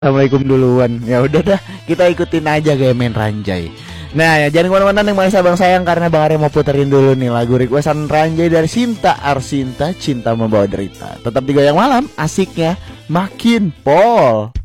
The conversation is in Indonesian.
Assalamualaikum duluan. Ya udah dah, kita ikutin aja kayak main Ranjay. Nah, ya, jangan kemana-mana yang Malaysia Bang sayang, karena Bang Arya mau puterin dulu nih lagu requestan Ranjay dari Sinta Arsinta, Cinta Membawa Derita. Tetap digoyang malam, asiknya makin pol.